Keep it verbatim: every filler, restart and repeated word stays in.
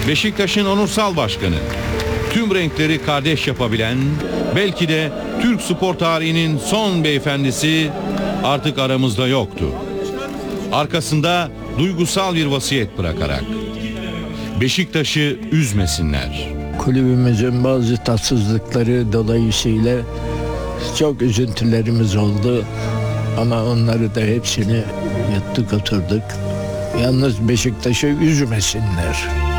Beşiktaş'ın onursal başkanı, tüm renkleri kardeş yapabilen, belki de Türk spor tarihinin son beyefendisi artık aramızda yoktu. Arkasında duygusal bir vasiyet bırakarak Beşiktaş'ı üzmesinler. Kulübümüzün bazı tatsızlıkları dolayısıyla çok üzüntülerimiz oldu. Ama onları da hepsini yuttuk oturduk. Yalnız Beşiktaş'ı üzmesinler.